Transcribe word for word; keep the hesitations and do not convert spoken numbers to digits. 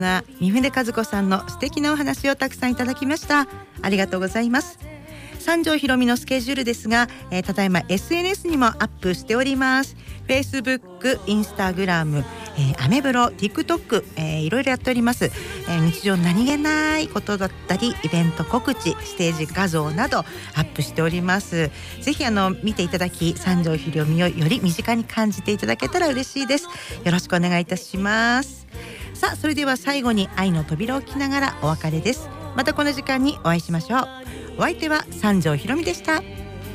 な三船和子さんの素敵なお話をたくさんいただきました。ありがとうございます。三条ひろみのスケジュールですが、えー、ただいま エスエヌエス にもアップしております。 Facebook、Instagram、えー、アメブロ、TikTok、えー、いろいろやっております、えー、日常何気ないことだったりイベント告知、ステージ画像などアップしております。ぜひあの見ていただき、三条ひろみをより身近に感じていただけたら嬉しいです。よろしくお願いいたします。さあ、それでは最後に愛の扉を聞きながらお別れです。またこの時間にお会いしましょう。お相手は三条ひろみでした。